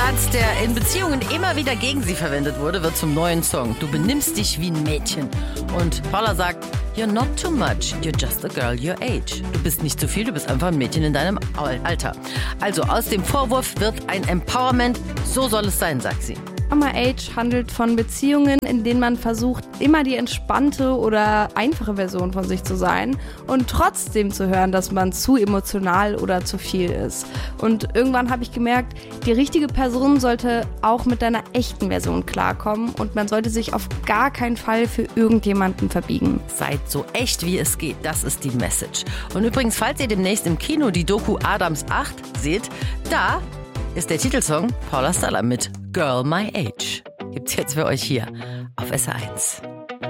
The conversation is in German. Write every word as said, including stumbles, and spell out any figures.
Satz, der in Beziehungen immer wieder gegen sie verwendet wurde, wird zum neuen Song. Du benimmst dich wie ein Mädchen. Und Paula sagt, you're not too much, you're just a girl your age. Du bist nicht zu viel, du bist einfach ein Mädchen in deinem Alter. Also aus dem Vorwurf wird ein Empowerment, so soll es sein, sagt sie. Mama Age handelt von Beziehungen, in denen man versucht, immer die entspannte oder einfache Version von sich zu sein und trotzdem zu hören, dass man zu emotional oder zu viel ist. Und irgendwann habe ich gemerkt, die richtige Person sollte auch mit deiner echten Version klarkommen und man sollte sich auf gar keinen Fall für irgendjemanden verbiegen. Seid so echt, wie es geht, das ist die Message. Und übrigens, falls ihr demnächst im Kino die Doku Adams acht seht, da ist der Titelsong Paula Staller mit Girl My Age. Gibt's jetzt für euch hier auf S R eins.